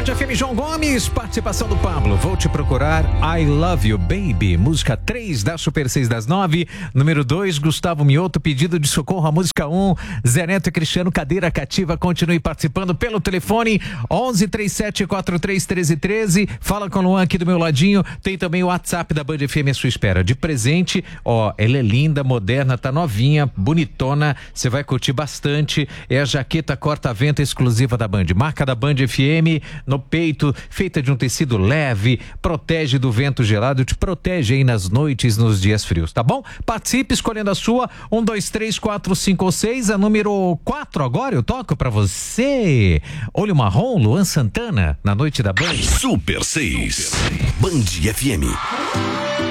Band FM João Gomes, participação do Pablo. Vou te procurar, I Love You Baby. Música 3 da Super 6 das 9. Número 2, Gustavo Mioto, pedido de socorro. A música 1, Zé Neto e Cristiano, Cadeira Cativa. Continue participando pelo telefone 11 37 43 13 13. Fala com o Luan aqui do meu ladinho. Tem também o WhatsApp da Band FM à sua espera. De presente, ó, ela é linda, moderna, tá novinha, bonitona. Você vai curtir bastante. É a jaqueta corta-vento exclusiva da Band. Marca da Band FM no peito, feita de um tecido leve, protege do vento gelado, te protege aí nas noites, nos dias frios, tá bom? Participe escolhendo a sua, 1, 2, 3, 4, 5 ou 6, a número 4 agora eu toco pra você. Olho Marrom, Luan Santana, na noite da Band. Super 6, Band FM.